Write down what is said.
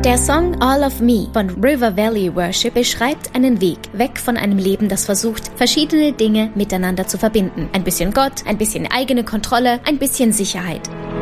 Der Song All of Me von River Valley Worship beschreibt einen Weg weg von einem Leben, das versucht, verschiedene Dinge miteinander zu verbinden. Ein bisschen Gott, ein bisschen eigene Kontrolle, ein bisschen Sicherheit.